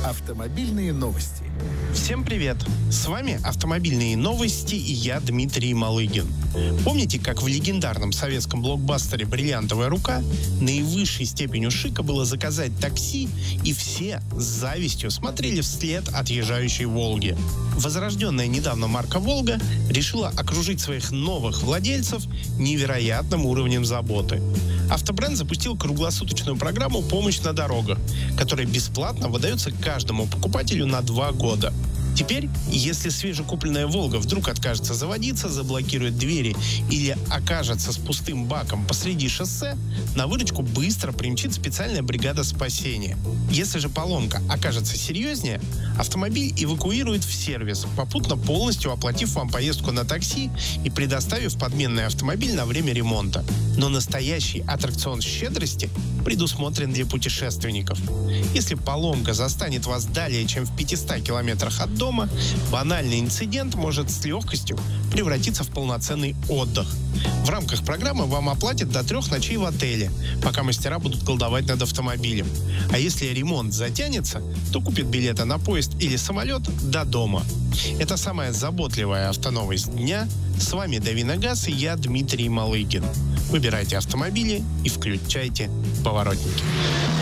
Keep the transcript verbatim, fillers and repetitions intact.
Автомобильные новости. Всем привет! С вами «Автомобильные новости» и я, Дмитрий Малыгин. Помните, как в легендарном советском блокбастере «Бриллиантовая рука» наивысшей степенью шика было заказать такси, и все с завистью смотрели вслед отъезжающей «Волги»? Возрожденная недавно марка «Волга» решила окружить своих новых владельцев невероятным уровнем заботы. Автобренд запустил круглосуточную программу «Помощь на дорогах», которая бесплатно выдается каждому покупателю на два года. Теперь, если свежекупленная «Волга» вдруг откажется заводиться, заблокирует двери или окажется с пустым баком посреди шоссе, на выручку быстро примчит специальная бригада спасения. Если же поломка окажется серьезнее, автомобиль эвакуирует в сервис, попутно полностью оплатив вам поездку на такси и предоставив подменный автомобиль на время ремонта. Но настоящий аттракцион щедрости предусмотрен для путешественников. Если поломка застанет вас далее, чем в пятистах километрах от дома, банальный инцидент может с легкостью превратиться в полноценный отдых. В рамках программы вам оплатят до трех ночей в отеле, пока мастера будут колдовать над автомобилем. А если ремонт затянется, то купят билеты на поезд или самолет до дома. Это самая заботливая автоновость дня. С вами Давиногаз и я, Дмитрий Малыгин. Выбирайте автомобили и включайте поворотники.